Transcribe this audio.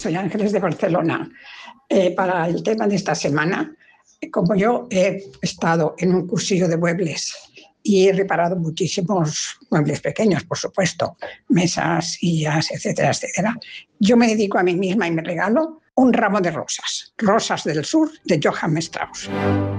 soy Ángeles de Barcelona. Para el tema de esta semana, como yo he estado en un cursillo de muebles y he reparado muchísimos muebles pequeños, por supuesto, mesas, sillas, etcétera, etcétera, yo me dedico a mí misma y me regalo un ramo de rosas, rosas del sur de Johann Strauss.